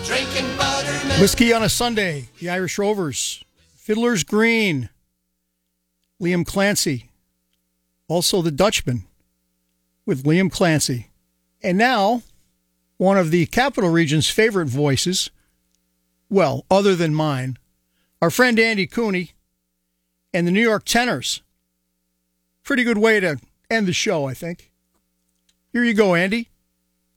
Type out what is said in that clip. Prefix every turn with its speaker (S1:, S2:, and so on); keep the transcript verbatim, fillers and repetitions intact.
S1: drinking buttermilk.
S2: Whiskey on a Sunday, the Irish Rovers, Fiddler's Green, Liam Clancy, also the Dutchman with Liam Clancy. And now, one of the Capital Region's favorite voices, well, other than mine, our friend Andy Cooney and the New York Tenors. Pretty good way to end the show, I think. Here you go, Andy.